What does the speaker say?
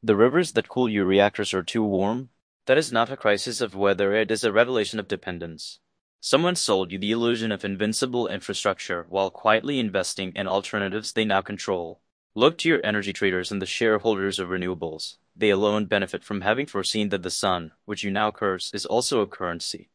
The rivers that cool your reactors are too warm? That is not a crisis of weather, it is a revelation of dependence. Someone sold you the illusion of invincible infrastructure while quietly investing in alternatives they now control. Look to your energy traders and the shareholders of renewables. They alone benefit from having foreseen that the sun, which you now curse, is also a currency.